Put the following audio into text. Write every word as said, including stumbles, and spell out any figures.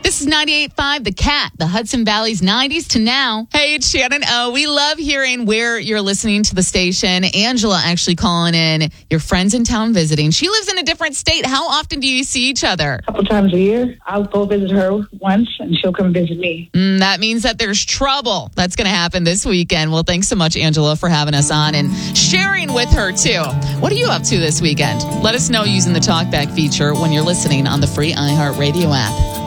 This is ninety-eight point five The Cat, the Hudson Valley's nineties to now. Hey, it's Shannon O. We love hearing where you're listening to the station. Angela actually calling in. Your friend's in town visiting. She lives in a different state. How often do you see each other? A couple times a year. I'll go visit her once, and she'll come visit me. Mm, that means that there's trouble. That's going to happen this weekend. Well, thanks so much, Angela, for having us on and sharing with her, too. What are you up to this weekend? Let us know using the TalkBack feature when you're listening on the free iHeartRadio app.